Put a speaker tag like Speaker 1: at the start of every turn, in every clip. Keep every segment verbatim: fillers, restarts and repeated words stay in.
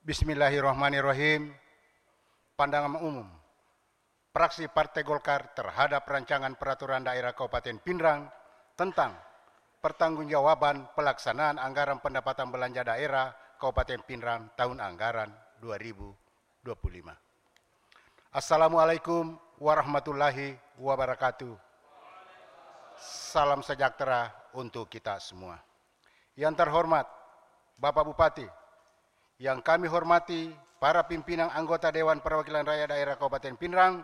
Speaker 1: Bismillahirrahmanirrahim. Pandangan umum fraksi Partai Golkar terhadap rancangan peraturan daerah Kabupaten Pindrang tentang pertanggungjawaban pelaksanaan anggaran pendapatan belanja daerah Kabupaten Pindrang tahun anggaran dua ribu dua puluh lima. Assalamualaikum warahmatullahi wabarakatuh. Salam sejahtera untuk kita semua. Yang terhormat Bapak Bupati, yang kami hormati para pimpinan anggota Dewan Perwakilan Rakyat Daerah Kabupaten Pindrang,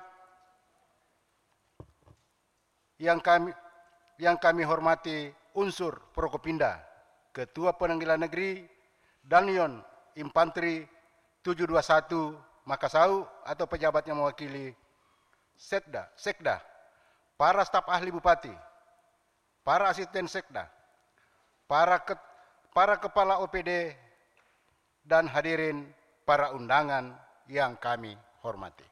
Speaker 1: yang kami yang kami hormati unsur Prokopinda, Ketua Pengadilan Negeri, Danyon Infanteri tujuh dua satu Makassau atau pejabat yang mewakili Sekda, Sekda, para staf ahli Bupati, para asisten Sekda, para ke, para kepala O P D, dan hadirin para undangan yang kami hormati.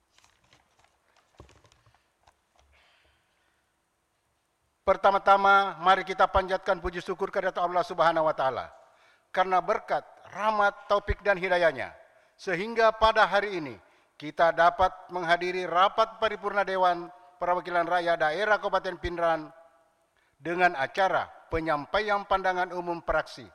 Speaker 1: Pertama-tama, mari kita panjatkan puji syukur kehadirat Allah Subhanahu wa Ta'ala karena berkat, rahmat, taufik, dan hidayahnya, sehingga pada hari ini kita dapat menghadiri rapat paripurna Dewan Perwakilan Rakyat Daerah Kabupaten Pindrang dengan acara penyampaian pandangan umum fraksi.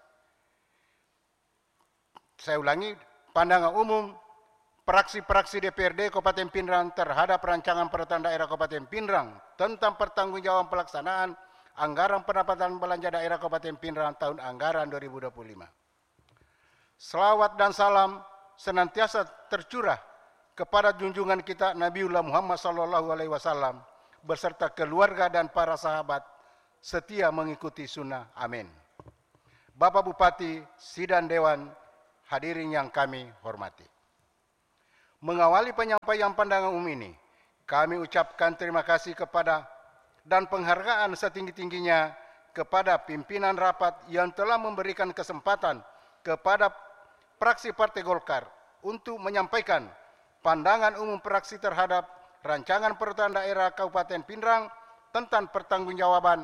Speaker 1: Saya ulangi, pandangan umum fraksi-fraksi D P R D Kabupaten Pindrang terhadap rancangan peraturan daerah Kabupaten Pindrang tentang pertanggungjawaban pelaksanaan anggaran pendapatan belanja daerah Kabupaten Pindrang tahun anggaran dua ribu dua puluh lima. Selawat dan salam senantiasa tercurah kepada junjungan kita Nabiullah Muhammad sallallahu alaihi wasallam beserta keluarga dan para sahabat setia mengikuti sunnah. Amin. Bapak Bupati, Sidang Dewan, hadirin yang kami hormati. Mengawali penyampaian pandangan umum ini, kami ucapkan terima kasih kepada dan penghargaan setinggi-tingginya kepada pimpinan rapat yang telah memberikan kesempatan kepada fraksi Partai Golkar untuk menyampaikan pandangan umum fraksi terhadap rancangan peraturan daerah Kabupaten Pindrang tentang pertanggungjawaban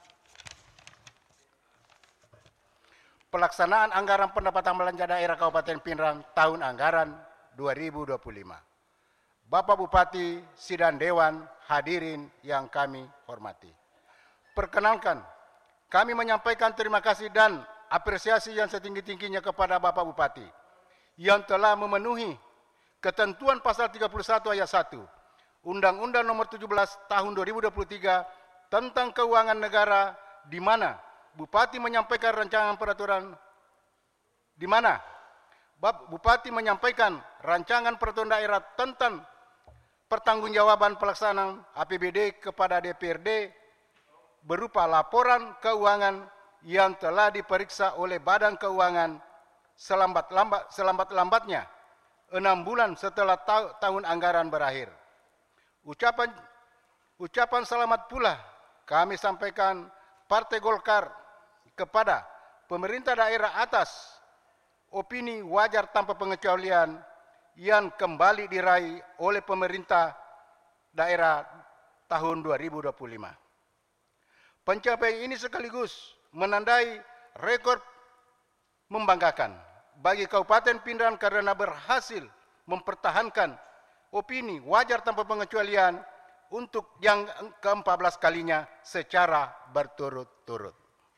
Speaker 1: pelaksanaan anggaran pendapatan belanja daerah Kabupaten Pindrang tahun anggaran dua ribu dua puluh lima. Bapak Bupati, Sidang Dewan, hadirin yang kami hormati. Perkenalkan, kami menyampaikan terima kasih dan apresiasi yang setinggi-tingginya kepada Bapak Bupati yang telah memenuhi ketentuan pasal tiga puluh satu ayat satu Undang-Undang Nomor tujuh belas Tahun dua ribu dua puluh tiga tentang Keuangan Negara, di mana Bupati menyampaikan rancangan peraturan di mana Bupati menyampaikan rancangan peraturan daerah tentang pertanggungjawaban pelaksanaan A P B D kepada D P R D berupa laporan keuangan yang telah diperiksa oleh Badan Keuangan selambat-lambat selambat-lambatnya enam bulan setelah ta tahun anggaran berakhir. Ucapan ucapan selamat pula kami sampaikan Partai Golkar kepada pemerintah daerah atas opini wajar tanpa pengecualian yang kembali diraih oleh pemerintah daerah tahun dua ribu dua puluh lima. Pencapaian ini sekaligus menandai rekor membanggakan bagi Kabupaten Pindrang karena berhasil mempertahankan opini wajar tanpa pengecualian untuk yang ke empat belas kalinya secara berturut-turut.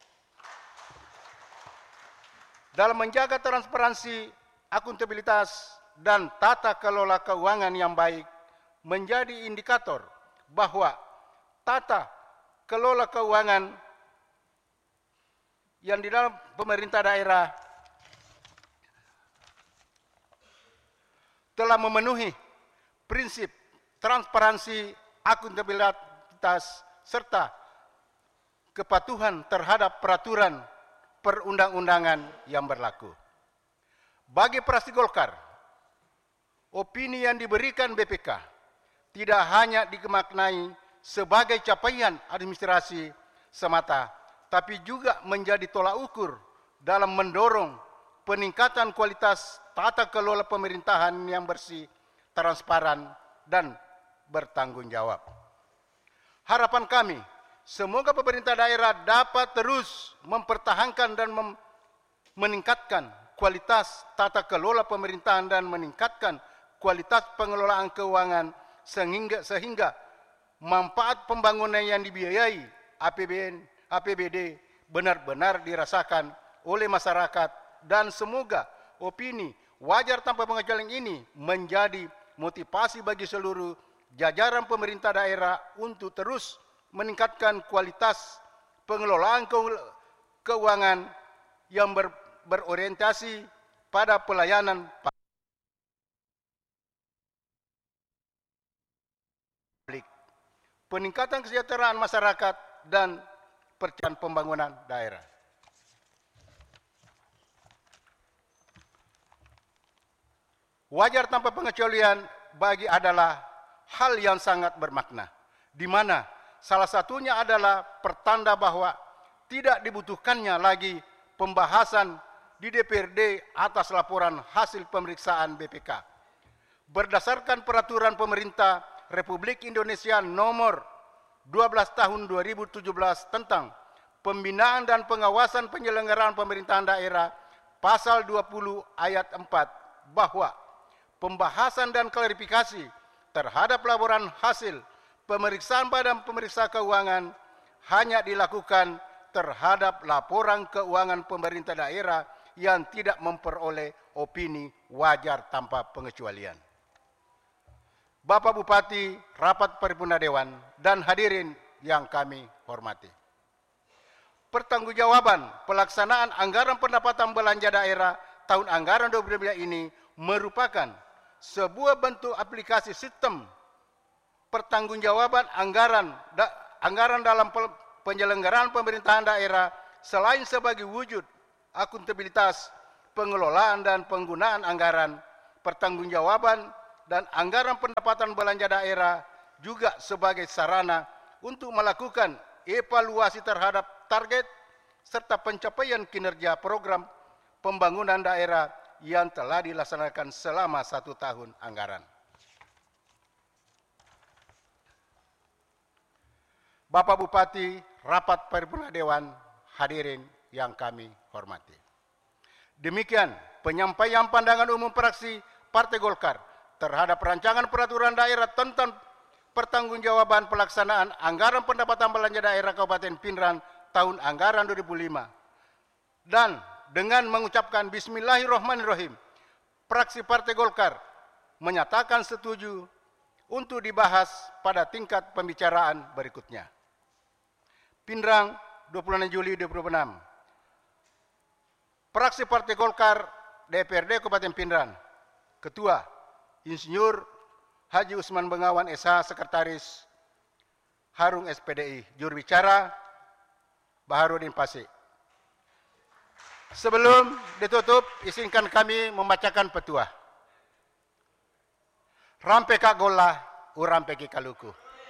Speaker 1: Dalam menjaga transparansi, akuntabilitas, dan tata kelola keuangan yang baik menjadi indikator bahwa tata kelola keuangan yang di dalam pemerintah daerah telah memenuhi prinsip transparansi, akuntabilitas, serta kepatuhan terhadap peraturan perundang-undangan yang berlaku. Bagi fraksi Golkar, opini yang diberikan B P K tidak hanya dimaknai sebagai capaian administrasi semata, tapi juga menjadi tolak ukur dalam mendorong peningkatan kualitas tata kelola pemerintahan yang bersih, transparan, dan bertanggung jawab. Harapan kami, semoga pemerintah daerah dapat terus mempertahankan dan mem meningkatkan kualitas tata kelola pemerintahan dan meningkatkan kualitas pengelolaan keuangan sehingga, sehingga manfaat pembangunan yang dibiayai A P B N, A P B D benar-benar dirasakan oleh masyarakat, dan semoga opini wajar tanpa pengecualian ini menjadi motivasi bagi seluruh jajaran pemerintah daerah untuk terus meningkatkan kualitas pengelolaan keuangan yang ber, berorientasi pada pelayanan publik, peningkatan kesejahteraan masyarakat, dan percepatan pembangunan daerah. Wajar tanpa pengecualian bagi adalah hal yang sangat bermakna, di mana salah satunya adalah pertanda bahwa tidak dibutuhkannya lagi pembahasan di D P R D atas laporan hasil pemeriksaan B P K. Berdasarkan peraturan pemerintah Republik Indonesia nomor dua belas tahun dua ribu tujuh belas tentang pembinaan dan pengawasan penyelenggaraan pemerintahan daerah, pasal dua puluh ayat empat, bahwa pembahasan dan klarifikasi terhadap laporan hasil pemeriksaan Badan Pemeriksa Keuangan hanya dilakukan terhadap laporan keuangan pemerintah daerah yang tidak memperoleh opini wajar tanpa pengecualian. Bapak Bupati, rapat paripurna Dewan, dan hadirin yang kami hormati. Pertanggungjawaban pelaksanaan anggaran pendapatan belanja daerah tahun anggaran dua ribu dua puluh lima ini merupakan sebuah bentuk aplikasi sistem pertanggungjawaban anggaran da, anggaran dalam penyelenggaraan pemerintahan daerah, selain sebagai wujud akuntabilitas pengelolaan dan penggunaan anggaran. Pertanggungjawaban dan anggaran pendapatan belanja daerah juga sebagai sarana untuk melakukan evaluasi terhadap target serta pencapaian kinerja program pembangunan daerah yang telah dilaksanakan selama satu tahun anggaran. Bapak Bupati, rapat paripurna Dewan, hadirin yang kami hormati. Demikian penyampaian pandangan umum fraksi Partai Golkar terhadap rancangan peraturan daerah tentang pertanggungjawaban pelaksanaan anggaran pendapatan belanja daerah Kabupaten Pindrang tahun anggaran dua ribu lima. Dan dengan mengucapkan Bismillahirrahmanirrahim, fraksi Partai Golkar menyatakan setuju untuk dibahas pada tingkat pembicaraan berikutnya. Pindrang, dua puluh enam Juli dua ribu dua puluh enam. Fraksi Partai Golkar D P R D Kabupaten Pindrang. Ketua Insinyur Haji Usman Bengawan S H, Sekretaris Harum S P D I. Juru bicara Baharudin Pasik. Sebelum ditutup, izinkan kami membacakan petuah. Rampe kak gola, urampe ki kaluku.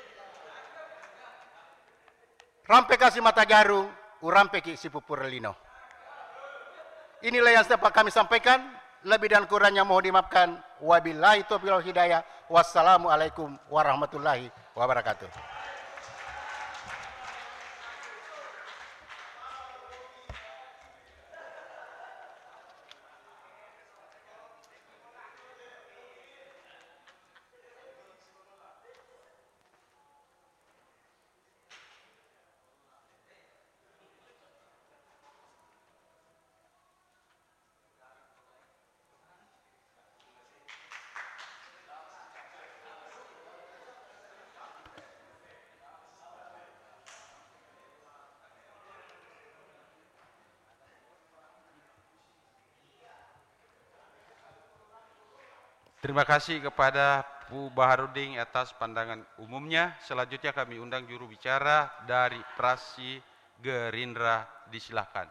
Speaker 1: Rampe kasih mata jarum, urampe ki si pupurlino. Inilah yang dapat kami sampaikan. Lebih dan kurangnya mohon dimaafkan. Wabillahi taufiq wal hidayah. Wassalamualaikum warahmatullahi wabarakatuh.
Speaker 2: Terima kasih kepada Bu Baharudin atas pandangan umumnya. Selanjutnya kami undang juru bicara dari fraksi Gerindra, disilakan.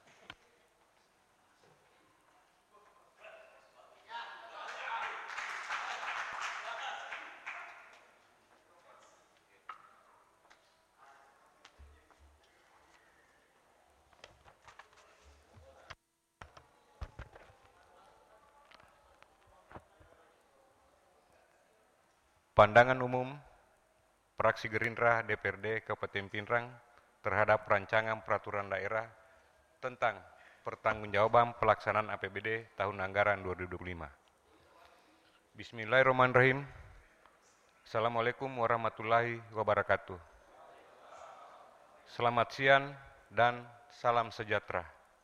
Speaker 3: Pandangan umum fraksi Gerindra D P R D Kabupaten Pindrang terhadap rancangan peraturan daerah tentang pertanggungjawaban pelaksanaan A P B D tahun anggaran dua ribu dua puluh lima. Bismillahirrahmanirrahim. Assalamualaikum warahmatullahi wabarakatuh. Selamat siang dan salam sejahtera.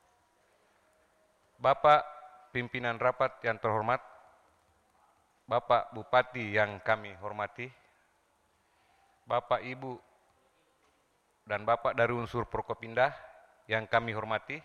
Speaker 3: Bapak pimpinan rapat yang terhormat, Bapak Bupati yang kami hormati, Bapak Ibu dan Bapak dari unsur Prokopindah yang kami hormati,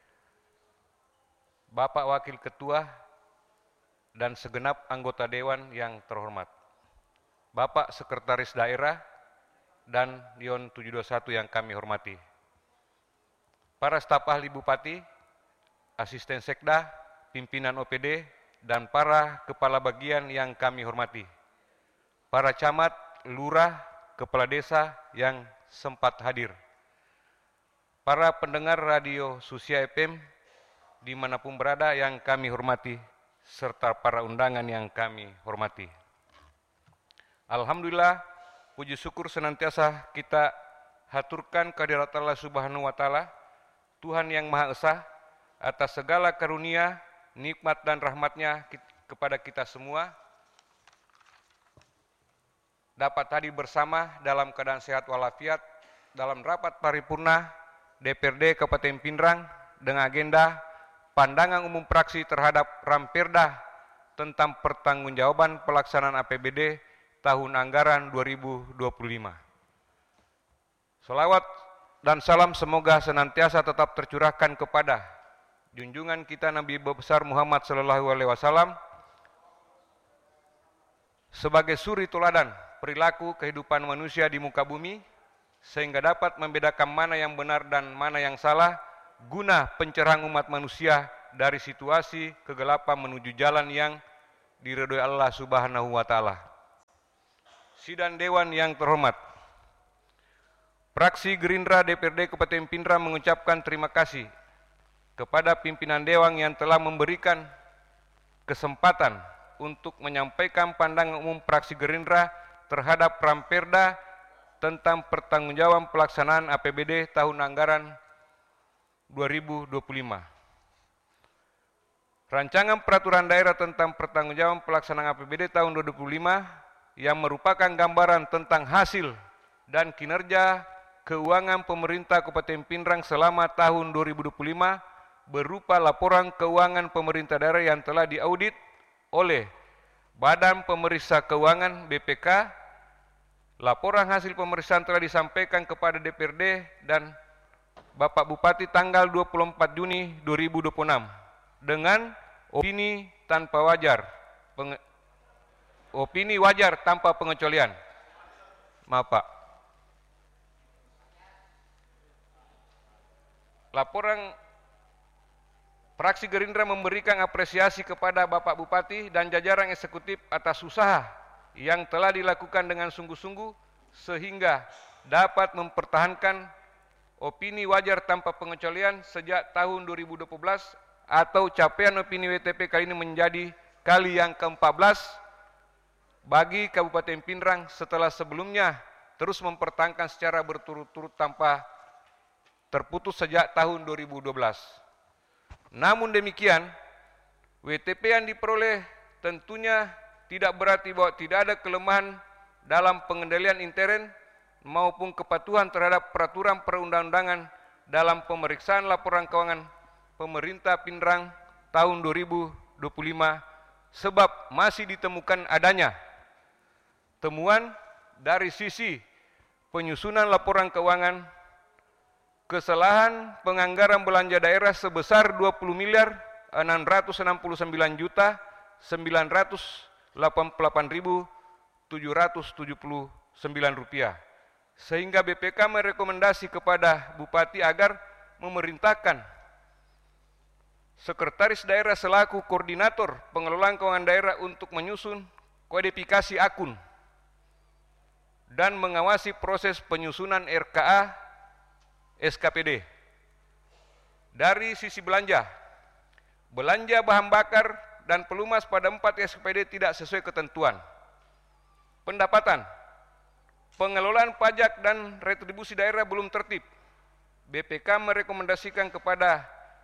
Speaker 3: Bapak Wakil Ketua dan segenap anggota Dewan yang terhormat, Bapak Sekretaris Daerah dan Dion tujuh dua satu yang kami hormati, para staf ahli Bupati, asisten Sekda, pimpinan O P D, dan para kepala bagian yang kami hormati, para camat, lurah, kepala desa yang sempat hadir, para pendengar radio Susia F M dimanapun berada yang kami hormati, serta para undangan yang kami hormati. Alhamdulillah, puji syukur senantiasa kita haturkan kehadirat Allah Subhanahu wa Ta'ala, Tuhan yang Maha Esa, atas segala karunia, nikmat dan rahmatnya kepada kita semua, dapat hadir bersama dalam keadaan sehat walafiat dalam rapat paripurna D P R D Kabupaten Pindrang dengan agenda pandangan umum praksi terhadap Ramperda tentang pertanggungjawaban pelaksanaan A P B D tahun anggaran dua ribu dua puluh lima. Salawat dan salam semoga senantiasa tetap tercurahkan kepada junjungan kita Nabi besar Muhammad Sallallahu Alaihi Wasallam sebagai suri teladan perilaku kehidupan manusia di muka bumi, sehingga dapat membedakan mana yang benar dan mana yang salah, guna pencerahan umat manusia dari situasi kegelapan menuju jalan yang diridhoi Allah Subhanahu wa Ta'ala. Sidang Dewan yang terhormat, Fraksi Gerindra D P R D Kabupaten Pindrang mengucapkan terima kasih kepada pimpinan Dewan yang telah memberikan kesempatan untuk menyampaikan pandangan umum fraksi Gerindra terhadap Ramperda tentang pertanggungjawaban pelaksanaan A P B D tahun anggaran dua ribu dua puluh lima. Rancangan peraturan daerah tentang pertanggungjawaban pelaksanaan A P B D tahun dua ribu dua puluh lima yang merupakan gambaran tentang hasil dan kinerja keuangan pemerintah Kabupaten Pindrang selama tahun dua ribu dua puluh lima berupa laporan keuangan pemerintah daerah yang telah diaudit oleh Badan Pemeriksa Keuangan B P K. Laporan hasil pemeriksaan telah disampaikan kepada D P R D dan Bapak Bupati tanggal dua puluh empat Juni dua ribu dua puluh enam dengan opini tanpa wajar, penge, opini wajar tanpa pengecualian. Maaf Pak. Laporan Fraksi Gerindra memberikan apresiasi kepada Bapak Bupati dan jajaran eksekutif atas usaha yang telah dilakukan dengan sungguh-sungguh sehingga dapat mempertahankan opini wajar tanpa pengecualian sejak tahun dua ribu dua belas atau capaian opini W T P kali ini menjadi kali yang ke empat belas bagi Kabupaten Pindrang setelah sebelumnya terus mempertahankan secara berturut-turut tanpa terputus sejak tahun dua ribu dua belas. Namun demikian, W T P yang diperoleh tentunya tidak berarti bahwa tidak ada kelemahan dalam pengendalian intern maupun kepatuhan terhadap peraturan perundang-undangan dalam pemeriksaan laporan keuangan pemerintah Pindrang tahun dua ribu dua puluh lima, sebab masih ditemukan adanya temuan dari sisi penyusunan laporan keuangan, kesalahan penganggaran belanja daerah sebesar dua puluh miliar enam ratus enam puluh sembilan juta sembilan ratus delapan puluh delapan ribu tujuh ratus tujuh puluh sembilan rupiah. Sehingga B P K merekomendasi kepada Bupati agar memerintahkan Sekretaris Daerah selaku koordinator pengelolaan keuangan daerah untuk menyusun kodifikasi akun dan mengawasi proses penyusunan R K A S K P D. Dari sisi belanja, belanja bahan bakar dan pelumas pada empat S K P D tidak sesuai ketentuan. Pendapatan, pengelolaan pajak dan retribusi daerah belum tertib. B P K merekomendasikan kepada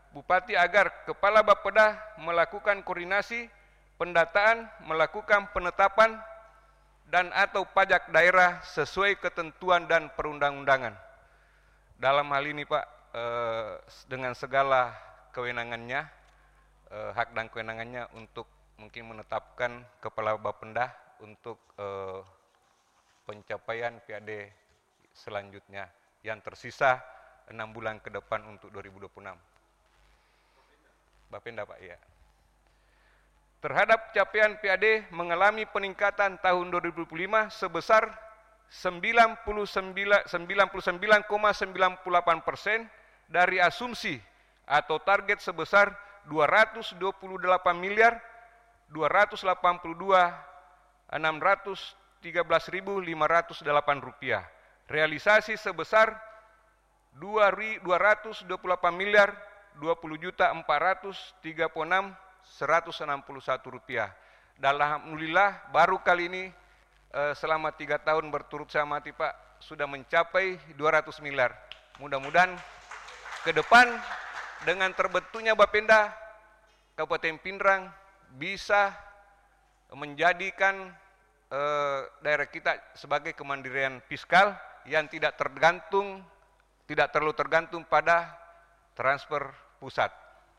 Speaker 3: Bupati agar Kepala Bapeda melakukan koordinasi, pendataan, melakukan penetapan dan atau pajak daerah sesuai ketentuan dan perundang-undangan. Dalam hal ini Pak, eh, dengan segala kewenangannya, eh, hak dan kewenangannya untuk mungkin menetapkan Kepala Bapenda untuk eh, pencapaian P A D selanjutnya yang tersisa enam bulan ke depan untuk dua ribu dua puluh enam. Bapenda Pak, iya. Terhadap capaian P A D mengalami peningkatan tahun dua ribu dua puluh lima sebesar sembilan puluh sembilan koma sembilan puluh delapan persen dari asumsi atau target sebesar dua ratus dua puluh delapan miliar dua ratus delapan puluh dua juta enam ratus tiga belas ribu lima ratus delapan rupiah. Realisasi sebesar dua ratus dua puluh delapan miliar dua puluh juta empat ratus tiga puluh enam ribu seratus enam puluh satu rupiah. Dan alhamdulillah baru kali ini eh, selama tiga tahun berturut saya amati Pak sudah mencapai dua ratus miliar. Mudah-mudahan ke depan dengan terbentuknya Bapenda Kabupaten Pindrang bisa menjadikan eh, daerah kita sebagai kemandirian fiskal yang tidak tergantung, tidak terlalu tergantung pada transfer pusat.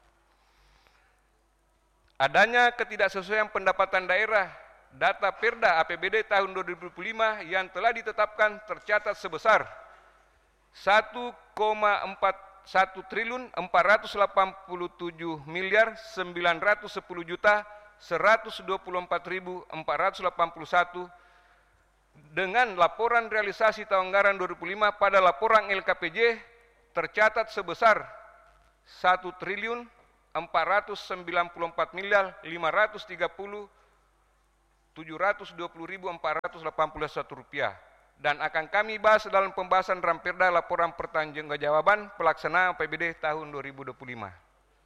Speaker 3: Adanya ketidaksesuaian pendapatan daerah, data Perda A P B D tahun dua ribu dua puluh lima yang telah ditetapkan tercatat sebesar satu koma empat satu triliun empat ratus delapan puluh tujuh miliar sembilan ratus sepuluh juta seratus dua puluh empat ribu empat ratus delapan puluh satu dengan laporan realisasi tahun anggaran dua ribu lima pada laporan L K P J tercatat sebesar satu triliun empat ratus sembilan puluh empat miliar lima ratus tiga puluh tujuh ratus dua puluh ribu empat ratus delapan puluh satu rupiah dan akan kami bahas dalam pembahasan Ramperda laporan pertanggungjawaban pelaksanaan A P B D tahun dua ribu dua puluh lima.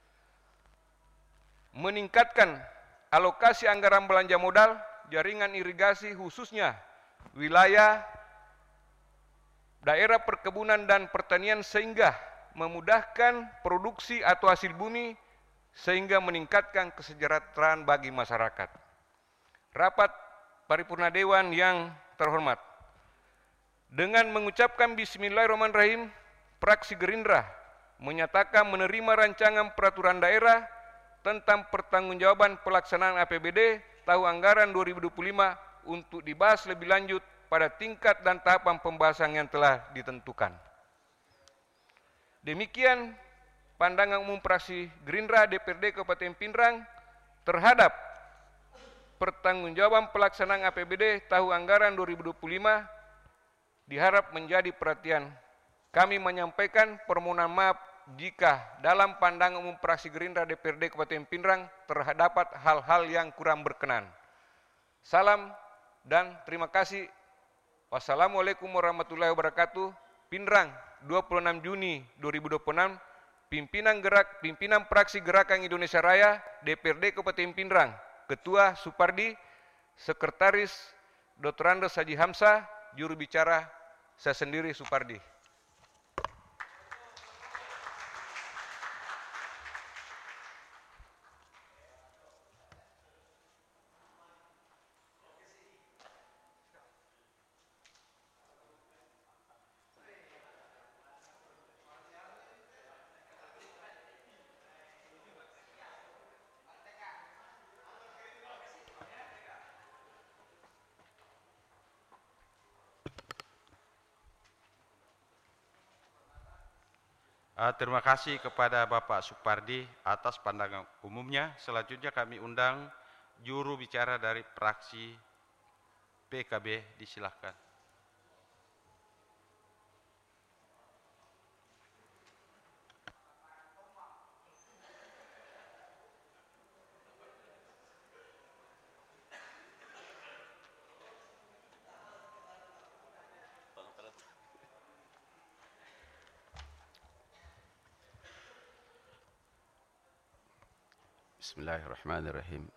Speaker 3: Meningkatkan alokasi anggaran belanja modal jaringan irigasi khususnya wilayah daerah perkebunan dan pertanian sehingga memudahkan produksi atau hasil bumi sehingga meningkatkan kesejahteraan bagi masyarakat. Rapat Paripurna Dewan yang terhormat, dengan mengucapkan Bismillahirrahmanirrahim, fraksi Gerindra menyatakan menerima rancangan peraturan daerah tentang pertanggungjawaban pelaksanaan A P B D tahun anggaran dua ribu dua puluh lima untuk dibahas lebih lanjut pada tingkat dan tahapan pembahasan yang telah ditentukan. Demikian pandangan umum fraksi Gerindra D P R D Kabupaten Pindrang terhadap pertanggungjawaban pelaksanaan A P B D tahun anggaran dua ribu dua puluh lima diharap menjadi perhatian. Kami menyampaikan permohonan maaf jika dalam pandangan umum fraksi Gerindra D P R D Kabupaten Pindrang terdapat hal-hal yang kurang berkenan. Salam dan terima kasih. Wassalamualaikum warahmatullahi wabarakatuh. Pindrang, dua puluh enam Juni dua ribu dua puluh enam. Pimpinan gerak pimpinan fraksi Gerakan Indonesia Raya D P R D Kabupaten Pindrang, Ketua Supardi, Sekretaris Doktor Andes Haji Hamzah, juru bicara saya sendiri Supardi.
Speaker 2: Uh, terima kasih kepada Bapak Supardi atas pandangan umumnya. Selanjutnya kami undang juru bicara dari fraksi P K B, disilahkan.
Speaker 4: Bismillahirrahmanirrahim.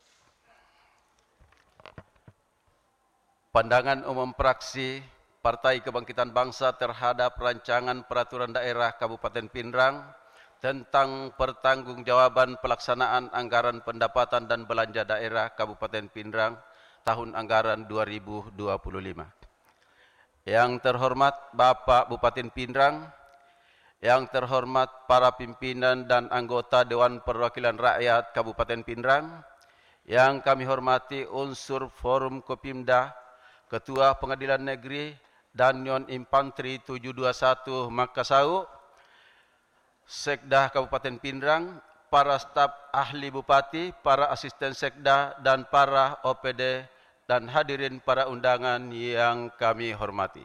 Speaker 4: Pandangan umum fraksi Partai Kebangkitan Bangsa terhadap rancangan peraturan daerah Kabupaten Pindrang tentang pertanggungjawaban pelaksanaan anggaran pendapatan dan belanja daerah Kabupaten Pindrang tahun anggaran dua ribu dua puluh lima. Yang terhormat Bapak Bupati Pindrang, yang terhormat para pimpinan dan anggota Dewan Perwakilan Rakyat Kabupaten Pindrang, yang kami hormati unsur Forum Kopimda, Ketua Pengadilan Negeri Danyon Infantri tujuh dua satu Makassau, Sekda Kabupaten Pindrang, para staf ahli Bupati, para asisten Sekda, dan para O P D, dan hadirin para undangan yang kami hormati.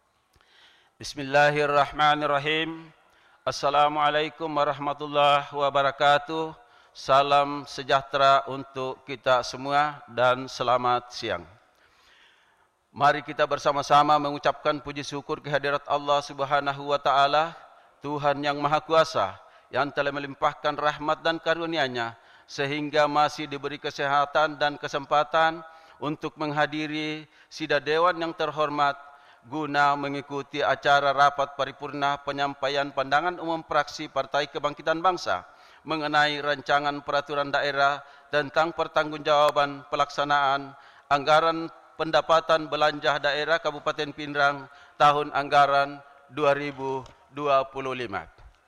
Speaker 4: Bismillahirrahmanirrahim. Assalamualaikum warahmatullahi wabarakatuh. Salam sejahtera untuk kita semua dan selamat siang. Mari kita bersama-sama mengucapkan puji syukur kehadirat Allah Subhanahu wa taala, Tuhan yang Maha Kuasa, yang telah melimpahkan rahmat dan karunia-Nya sehingga masih diberi kesehatan dan kesempatan untuk menghadiri sidang dewan yang terhormat guna mengikuti acara rapat paripurna penyampaian pandangan umum fraksi Partai Kebangkitan Bangsa mengenai rancangan peraturan daerah tentang pertanggungjawaban pelaksanaan anggaran pendapatan belanja daerah Kabupaten Pindrang tahun anggaran dua ribu dua puluh lima.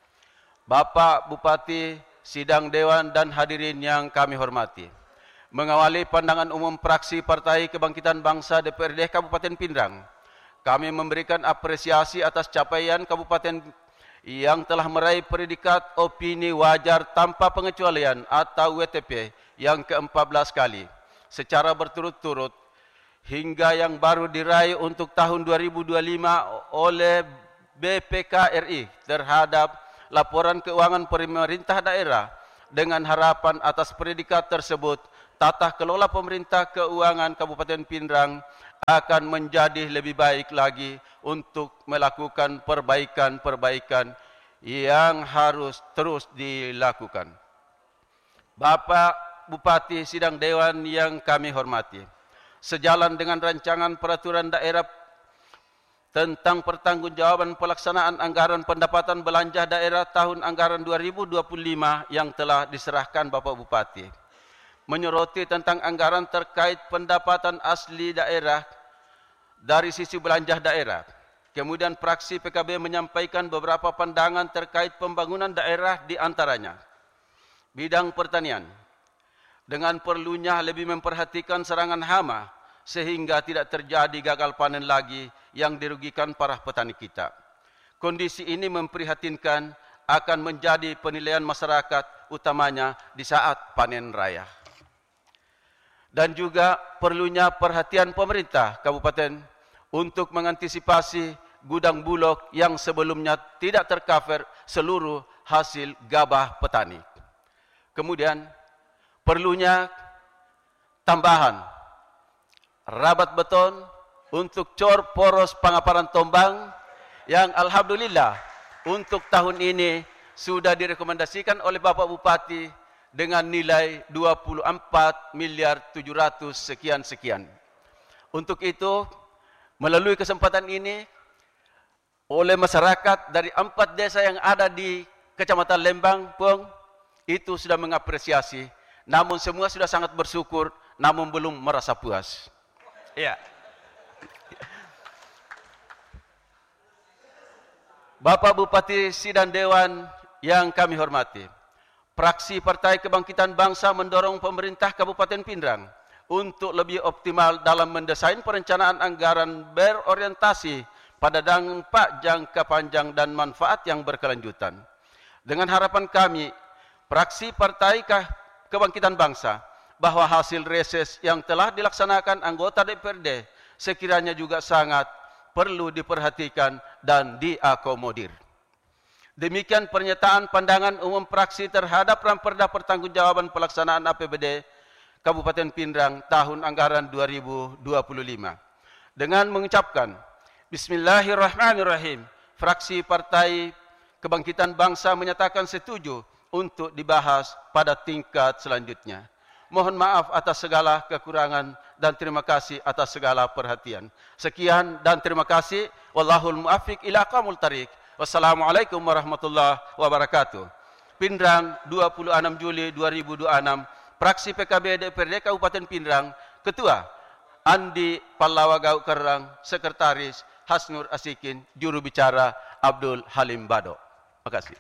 Speaker 4: Bapak Bupati, sidang dewan dan hadirin yang kami hormati. Mengawali pandangan umum fraksi Partai Kebangkitan Bangsa D P R D Kabupaten Pindrang, kami memberikan apresiasi atas capaian Kabupaten yang telah meraih predikat opini wajar tanpa pengecualian atau W T P yang ke empat belas kali secara berturut-turut hingga yang baru diraih untuk tahun dua ribu dua puluh lima oleh B P K R I terhadap laporan keuangan pemerintah daerah. Dengan harapan atas predikat tersebut, tata kelola pemerintah keuangan Kabupaten Pindrang akan menjadi lebih baik lagi untuk melakukan perbaikan-perbaikan yang harus terus dilakukan. Bapak Bupati, sidang dewan yang kami hormati, sejalan dengan rancangan peraturan daerah tentang pertanggungjawaban pelaksanaan anggaran pendapatan belanja daerah tahun anggaran dua ribu dua puluh lima yang telah diserahkan Bapak Bupati, menyoroti tentang anggaran terkait pendapatan asli daerah dari sisi belanja daerah. Kemudian fraksi P K B menyampaikan beberapa pandangan terkait pembangunan daerah, di antaranya bidang pertanian, dengan perlunya lebih memperhatikan serangan hama sehingga tidak terjadi gagal panen lagi yang dirugikan para petani kita. Kondisi ini memprihatinkan akan menjadi penilaian masyarakat, utamanya di saat panen raya. Dan juga perlunya perhatian pemerintah kabupaten untuk mengantisipasi gudang bulog yang sebelumnya tidak tercover seluruh hasil gabah petani. Kemudian perlunya tambahan rabat beton untuk cor poros Pangaparan Tombang yang alhamdulillah untuk tahun ini sudah direkomendasikan oleh Bapak Bupati dengan nilai dua puluh empat miliar tujuh ratus sekian sekian. Untuk itu, melalui kesempatan ini, oleh masyarakat dari empat desa yang ada di Kecamatan Lembang, Pung, itu sudah mengapresiasi. Namun semua sudah sangat bersyukur, namun belum merasa puas. Ya. Bapak Bupati, sidang dewan yang kami hormati, fraksi Partai Kebangkitan Bangsa mendorong pemerintah Kabupaten Pindrang untuk lebih optimal dalam mendesain perencanaan anggaran berorientasi pada dampak jangka panjang dan manfaat yang berkelanjutan. Dengan harapan kami, fraksi Partai Kebangkitan Bangsa, bahwa hasil reses yang telah dilaksanakan anggota D P R D sekiranya juga sangat perlu diperhatikan dan diakomodir. Demikian pernyataan pandangan umum fraksi terhadap Ramperda Pertanggungjawaban Pelaksanaan A P B D Kabupaten Pindrang tahun anggaran dua ribu dua puluh lima. Dengan mengucapkan Bismillahirrahmanirrahim, fraksi Partai Kebangkitan Bangsa menyatakan setuju untuk dibahas pada tingkat selanjutnya. Mohon maaf atas segala kekurangan dan terima kasih atas segala perhatian. Sekian dan terima kasih. Wallahul muwaffiq ila aqwamit thariq. Wassalamualaikum warahmatullahi wabarakatuh. Pindrang, dua puluh enam Juli dua ribu dua puluh enam. Fraksi P K B D P R D Kabupaten Pindrang, Ketua Andi Pallawa Gau Kerang, Sekretaris Hasnur Asikin, Juru Bicara Abdul Halim Bado. Terima kasih.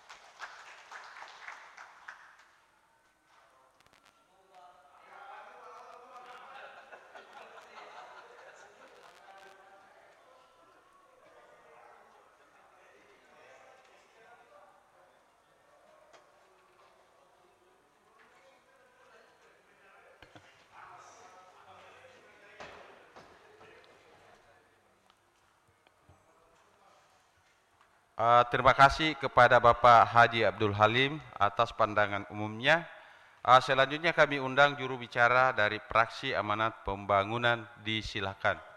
Speaker 2: Uh, terima kasih kepada Bapak Haji Abdul Halim atas pandangan umumnya. Uh, selanjutnya kami undang juru bicara dari Fraksi Amanat Pembangunan, disilakan.